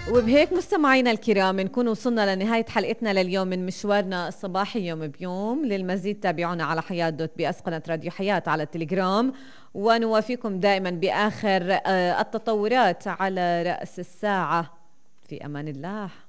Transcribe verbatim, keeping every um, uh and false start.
وبهيك مستمعينا الكرام نكون وصلنا لنهاية حلقتنا لليوم من مشوارنا الصباحي يوم بيوم. للمزيد تابعونا على حياة دوت بي اس قناة راديو حياة على التليجرام، ونوافيكم دائما بآخر التطورات على رأس الساعة. في أمان الله.